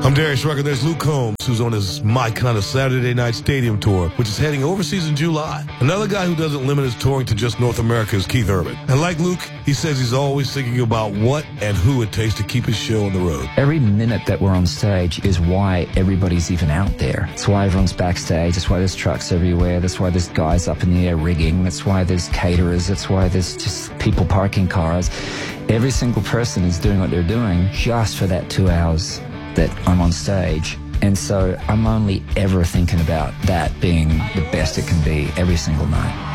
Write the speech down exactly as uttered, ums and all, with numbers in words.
I'm Darius Rucker. There's Luke Combs, who's on his My Kind of Saturday Night Stadium tour, which is heading overseas in July. Another guy who doesn't limit his touring to just North America is Keith Urban. And like Luke, he says he's always thinking about what and who it takes to keep his show on the road. Every minute that we're on stage is why everybody's even out there. It's why everyone's backstage. That's why there's trucks everywhere. That's why there's guys up in the air rigging. That's why there's caterers. That's why there's just people parking cars. Every single person is doing what they're doing just for that two hours that I'm on stage. And so I'm only ever thinking about that being the best it can be every single night.